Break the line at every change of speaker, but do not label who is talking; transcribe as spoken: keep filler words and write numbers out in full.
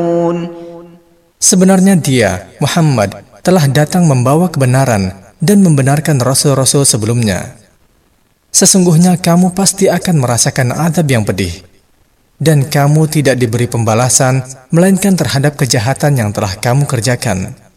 Sebenarnya dia, Muhammad, telah datang membawa kebenaran dan membenarkan rasul-rasul sebelumnya. Sesungguhnya kamu pasti akan merasakan azab yang pedih, dan kamu tidak diberi pembalasan melainkan terhadap kejahatan yang telah kamu kerjakan.